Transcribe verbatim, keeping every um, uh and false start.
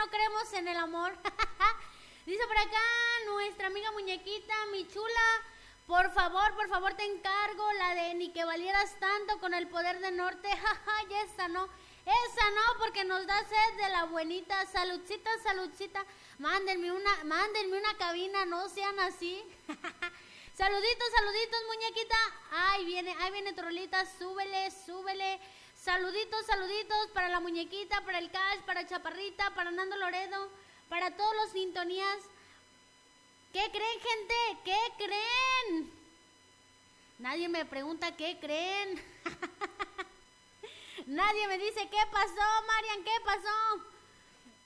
no creemos en el amor. Dice por acá nuestra amiga muñequita, mi chula, por favor, por favor te encargo la de ni que valieras tanto con el poder del norte. Jaja, y esa no, esa no, porque nos da sed de la buenita. Saludcita, saludcita, mándenme una, mándenme una cabina, no sean así. Saluditos, saluditos, muñequita. Ahí viene, ahí viene Trolita, súbele, súbele. Saluditos, saluditos para la muñequita, para el Cash, para Chaparrita, para Nando Loredo, para todos los sintonías. ¿Qué creen, gente? ¿Qué creen? Nadie me pregunta qué creen. Nadie me dice qué pasó, Marian, qué pasó.